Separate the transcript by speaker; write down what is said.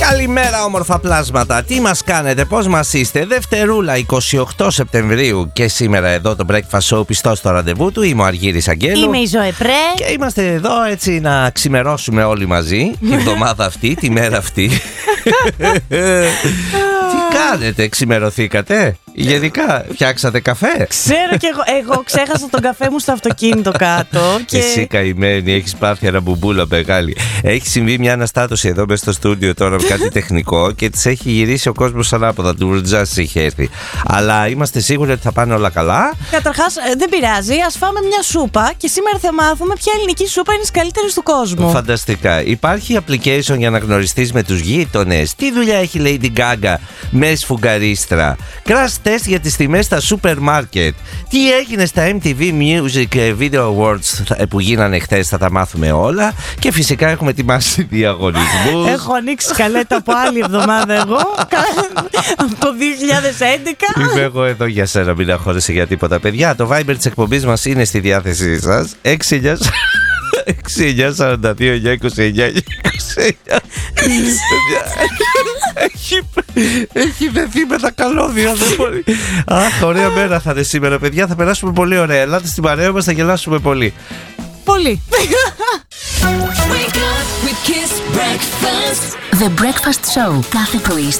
Speaker 1: Καλημέρα όμορφα πλάσματα, τι μας κάνετε, πώς μας είστε? Δευτερούλα 28 Σεπτεμβρίου και σήμερα εδώ το Breakfast Show πιστό στο ραντεβού του. Είμαι ο Αργύρης Αγγέλου.
Speaker 2: Είμαι η Ζωέ Πρέ.
Speaker 1: Και είμαστε εδώ έτσι να ξημερώσουμε όλοι μαζί τη εβδομάδα αυτή, τη μέρα αυτή. Τι κάνετε, ξημερωθήκατε? Γενικά, φτιάξατε καφέ?
Speaker 2: Ξέρω κι εγώ ξέχασα τον καφέ μου στο αυτοκίνητο κάτω. Και...
Speaker 1: Εσύ καημένη, έχεις πάθει ένα μπουμπούλα μεγάλη. Έχει συμβεί μια αναστάτωση εδώ μέσα στο στούντιο τώρα με κάτι τεχνικό και της έχει γυρίσει ο κόσμος ανάποδα. Του Ρουτζάς είχε έρθει. Αλλά είμαστε σίγουροι ότι θα πάνε όλα καλά.
Speaker 2: Καταρχάς, δεν πειράζει, ας φάμε μια σούπα και σήμερα θα μάθουμε ποια ελληνική σούπα είναι στις καλύτερες του κόσμου.
Speaker 1: Φανταστικά. Υπάρχει application για να γνωριστείς με τους γείτονες. Τι δουλειά έχει Lady Gaga με σφουγγαρίστρα. Crash test για τις τιμές στα σούπερ μάρκετ. Τι έγινε στα MTV Music Video Awards που γίνανε χθες, θα τα μάθουμε όλα. Και φυσικά έχουμε ετοιμάσει διαγωνισμούς.
Speaker 2: Έχω ανοίξει σκαλέτα από άλλη εβδομάδα εγώ. Από το 2011.
Speaker 1: Είμαι εγώ εδώ για σένα, μην αγχώνεσαι για τίποτα. Παιδιά, το Viber της εκπομπής μας είναι στη διάθεσή σας. 6-9-42-9-29-29. Έχει δεθεί με τα καλώδια. Δεν μπορεί. Αχ, ωραία μέρα θα είναι σήμερα, παιδιά. Θα περάσουμε πολύ ωραία. Ελάτε στην παρέα μας, θα γελάσουμε πολύ.
Speaker 2: Πολύ.
Speaker 3: The Breakfast Show κάθε πρωί στις